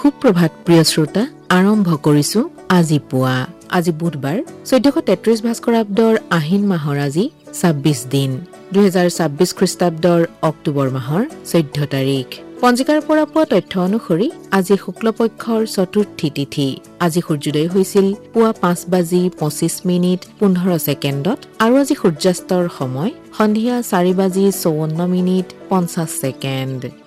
সুপ্ৰভাত প্ৰিয় শ্ৰোতা, আৰম্ভ কৰিছো আজি পুৱা। আজি বুধবাৰ 1433 ভাস্কৰাব্দৰ আহিন মাহৰ আজি 26 দিন, 2026 খ্ৰীষ্টাব্দৰ অক্টোবৰ মাহৰ 14 তাৰিখ। পঞ্জিকাৰ পৰা পোৱা তথ্য অনুসৰি আজি শুক্লপক্ষৰ চতুৰ্থী তিথি। আজি সূৰ্যোদয় হৈছিল পুৱা 5:25:15 আৰু আজি সূৰ্যাস্তৰ সময় সন্ধিয়া 4:54:50।